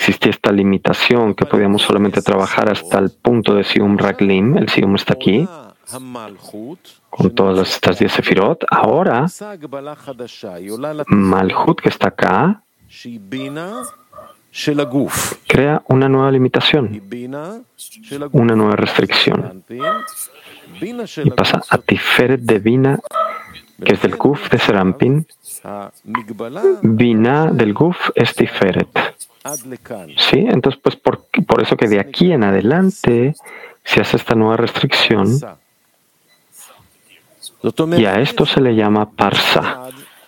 existía esta limitación, que podíamos solamente trabajar hasta el punto de Sium Raglim. El Sium está aquí, con todas estas 10 sefirot. Ahora, Malhut, que está acá, crea una nueva limitación, una nueva restricción. Y pasa a Tiferet de Bina, que es del Guf de Serampin. Bina del Guf es Tiferet. ¿Sí? Entonces, pues por eso que de aquí en adelante se hace esta nueva restricción. Y a esto se le llama Parsa.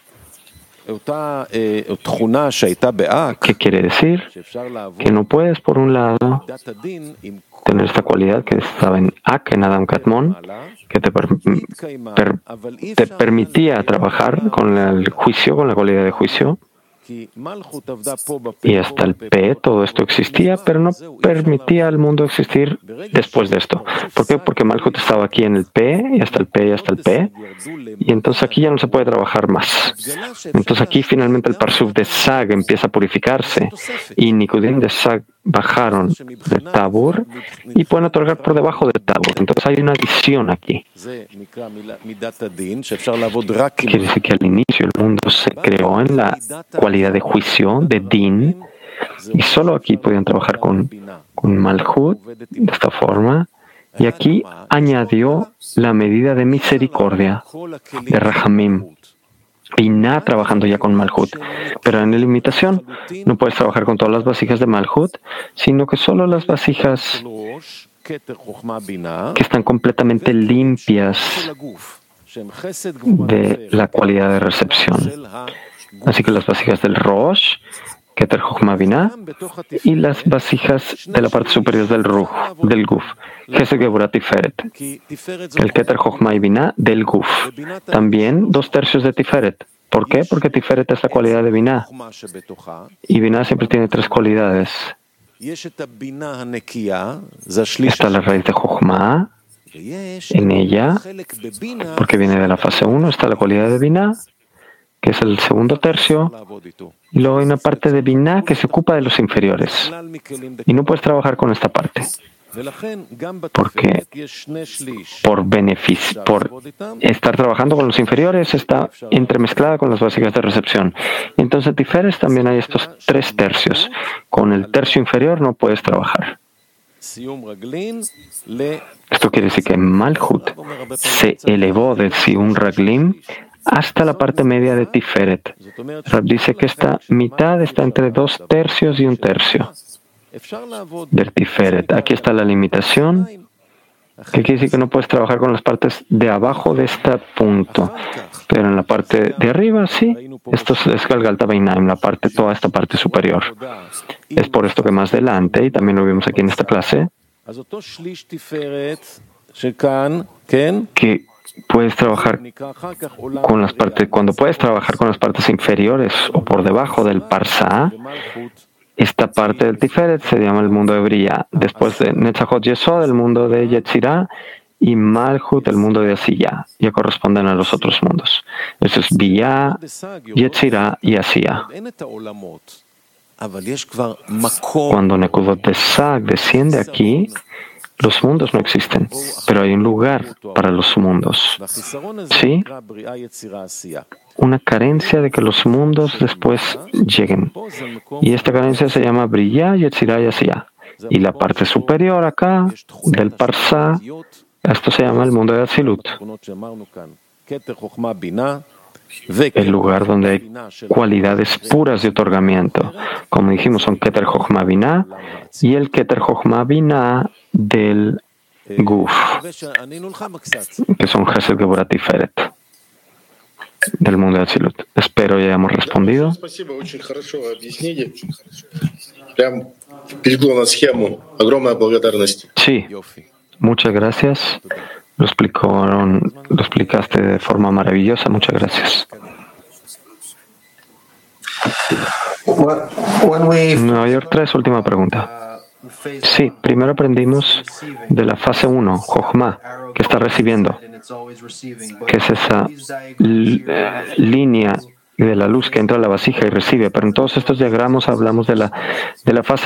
¿Qué quiere decir? Que no puedes, por un lado, tener esta cualidad que estaba en Ak, en Adam Katmon, que te permitía trabajar con el juicio, con la cualidad de juicio. Y hasta el P, todo esto existía, pero no permitía al mundo existir después de esto. ¿Por qué? Porque Malhut estaba aquí en el P, y hasta el P, y hasta el P, y entonces aquí ya no se puede trabajar más. Entonces aquí finalmente el Parsuf de Sag empieza a purificarse, y Nikudim de Sag bajaron de Tabur, y pueden otorgar por debajo de Tabur. Entonces hay una adición aquí. Quiere decir que al inicio el mundo se creó en la cualidad de juicio, de Din, y solo aquí podían trabajar con Malhut de esta forma, y aquí añadió la medida de misericordia, de Rahamim, Binah trabajando ya con Malhut. Pero en la limitación no puedes trabajar con todas las vasijas de Malhut, sino que solo las vasijas que están completamente limpias de la cualidad de recepción. Así que las vasijas del Rosh, Keter Chochma Binah, y las vasijas de la parte superior del Ruj, del Guf, Gesed Geburah Tiferet, el Keter Chochma y Binah del Guf. También 2/3 de Tiferet. ¿Por qué? Porque Tiferet es la cualidad de Binah. Y Binah siempre tiene 3 cualidades. Está la raíz de Chochma, en ella, porque viene de la fase 1, está la cualidad de Binah, que es el segundo tercio, y luego hay una parte de Binah que se ocupa de los inferiores. Y no puedes trabajar con esta parte. Porque por estar trabajando con los inferiores está entremezclada con las básicas de recepción. Entonces, Tiferet también hay estos 3 tercios. Con el tercio inferior no puedes trabajar. Esto quiere decir que Malhut se elevó del Sium Raglim hasta la parte media de Tiferet. Rab dice que esta mitad está entre 2 tercios y 1 tercio del Tiferet. Aquí está la limitación, que quiere decir que no puedes trabajar con las partes de abajo de este punto, pero en la parte de arriba sí. Esto es Galgalta Beinaim, toda esta parte superior. Es por esto que más adelante, y también lo vimos aquí en esta clase, que puedes trabajar con las partes, cuando puedes trabajar con las partes inferiores o por debajo del Parsa, esta parte del Tiferet se llama el mundo de Briah. Después de Netzachot Yesod, el mundo de Yetzirah, y Malhut, el mundo de Asiyah. Ya corresponden a los otros mundos. Eso es Biyah, Yetzirah y Asiyah. Cuando Nekudot de Sag desciende aquí, los mundos no existen, pero hay un lugar para los mundos. ¿Sí? Una carencia de que los mundos después lleguen. Y esta carencia se llama Briah, Yetzirah y Asiyah. Y la parte superior acá, del Parsa, esto se llama el mundo de Atzilut. El lugar donde hay cualidades puras de otorgamiento. Como dijimos, son Keter Chochma Binah y el Keter Chochma Binah del Guf, que son Gesed Geburah Tiferet, del mundo de Atzilut. Espero ya hayamos respondido. Sí, muchas gracias. Lo explicaste de forma maravillosa. Muchas gracias. Nueva York 3, última pregunta. Sí, primero aprendimos de la fase 1, Jochma, que está recibiendo, que es esa línea de la luz que entra a la vasija y recibe. Pero en todos estos diagramas hablamos de la fase